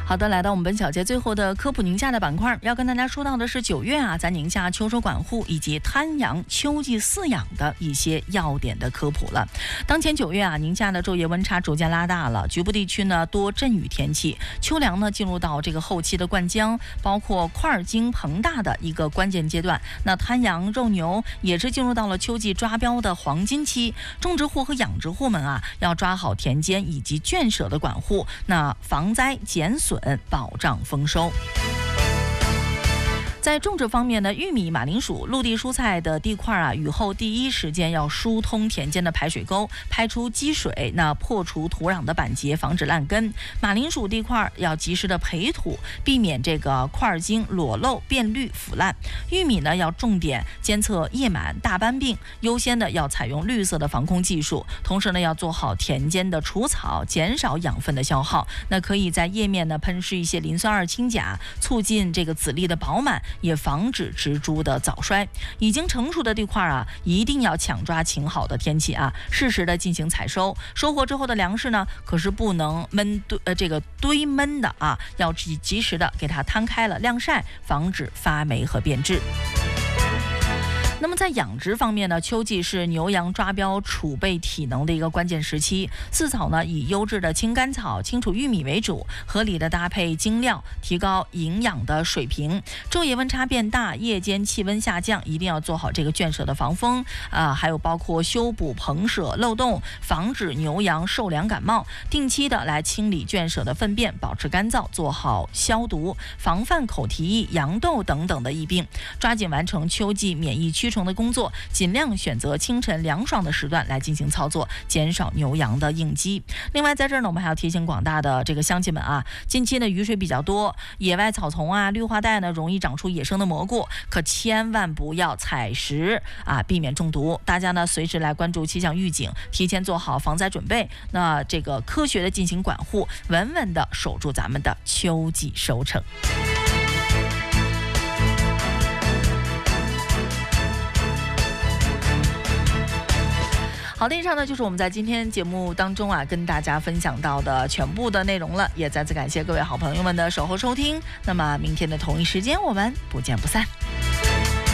好的，来到我们本小节最后的科普宁夏的板块，要跟大家说到的是9月啊，在宁夏秋收管护以及滩羊秋季饲养的一些要点的科普了。当前9月啊，宁夏的昼夜温差逐渐拉大了，局部地区呢多阵雨天气，秋粮呢进入到这个后期的灌浆，包括块茎膨大的一个关键阶段。那滩羊、肉牛也是进入到了秋季抓标的黄金期，种植户和养殖户们啊，要抓好田间以及圈舍的管护，那防灾减损，保障丰收。在种植方面呢，玉米、马铃薯、陆地蔬菜的地块啊，雨后第一时间要疏通田间的排水沟，排出积水，那破除土壤的板结，防止烂根。马铃薯地块要及时的培土，避免这个块茎裸露、变绿、腐烂。玉米呢，要重点监测叶螨、大斑病，优先的要采用绿色的防控技术，同时呢，要做好田间的除草，减少养分的消耗。那可以在叶面呢喷施一些磷酸二氢钾，促进这个籽粒的饱满，也防止植株的早衰。已经成熟的地块啊，一定要抢抓晴好的天气啊，适时的进行采收。收获之后的粮食呢，可是不能堆闷的啊，要及时的给它摊开了晾晒，防止发霉和变质。那么在养殖方面呢，秋季是牛羊抓标储备体能的一个关键时期。饲草呢，以优质的青甘草、青储玉米为主，合理的搭配精料，提高营养的水平。昼夜温差变大，夜间气温下降，一定要做好这个圈舍的防风还有包括修补棚舍漏洞，防止牛羊受凉感冒。定期的来清理圈舍的粪便，保持干燥，做好消毒，防范口蹄疫、羊痘等等的疫病。抓紧完成秋季免疫驱虫的工作，尽量选择清晨凉爽的时段来进行操作，减少牛羊的应激。另外在这儿呢，我们还要提醒广大的这个乡亲们啊，近期呢雨水比较多，野外草丛啊、绿化带呢容易长出野生的蘑菇，可千万不要采食啊，避免中毒。大家呢随时来关注气象预警，提前做好防灾准备，那这个科学的进行管护，稳稳的守住咱们的秋季收成。好的，以上呢就是我们在今天节目当中啊跟大家分享到的全部的内容了，也再次感谢各位好朋友们的守候收听。那么明天的同一时间我们不见不散。